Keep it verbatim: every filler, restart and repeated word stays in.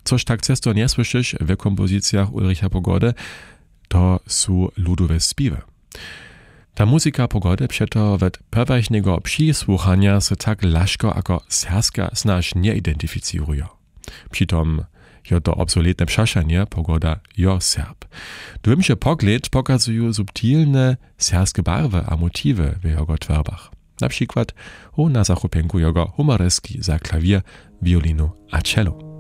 Což tak cesto nie słyszysz w kompozycjach Ulricha Pogody, to są ludowe śpiewy. Ta muzyka Pogody przeto od pierwotnego przysłuchania se tak łażko jako serbska snaż nie identyficiruje. Přitom je to obsoletne przeszanie Pogoda jo Serb. Dłymszy pogled pokazują subtilne serbskie barwy a motywy w jego tworbach. Na przykład o na zachopienku jego humoreski za klawier, wiolinu a cello.